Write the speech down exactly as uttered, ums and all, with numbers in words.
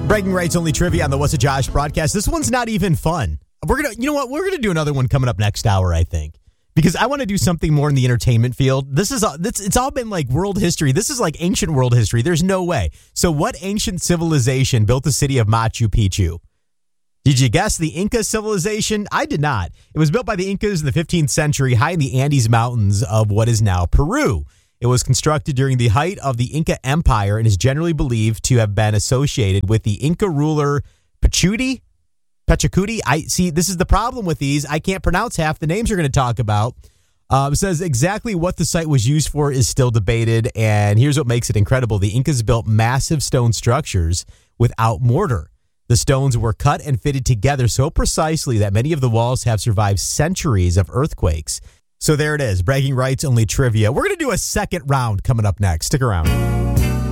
Bragging rights only trivia on the What's a Josh broadcast. This one's not even fun. We're gonna, you know what? We're gonna do another one coming up next hour, I think, because I want to do something more in the entertainment field. This is, this, it's all been like world history. This is like ancient world history. There's no way. So, what ancient civilization built the city of Machu Picchu? Did you guess the Inca civilization? I did not. It was built by the Incas in the fifteenth century, high in the Andes Mountains of what is now Peru. It was constructed during the height of the Inca Empire and is generally believed to have been associated with the Inca ruler Pachuti. Pachacuti. I see. This is the problem with these. I can't pronounce half the names you're going to talk about. Uh, it says exactly what the site was used for is still debated, and here's what makes it incredible: the Incas built massive stone structures without mortar. The stones were cut and fitted together so precisely that many of the walls have survived centuries of earthquakes. So there it is, bragging rights only trivia. We're going to do a second round coming up next. Stick around.